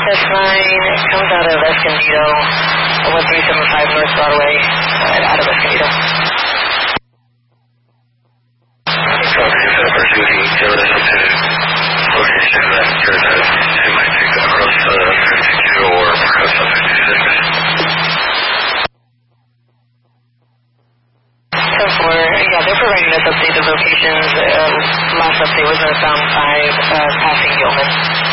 Manifest 9 comes out of Escondido, 1375 North Broadway, out of Escondido. Copy, set up our duty, service up to location after that. They might take across 52 or perhaps 56. 10-4, yeah, they're providing us updated locations. Last update was northbound 5, passing Gilman.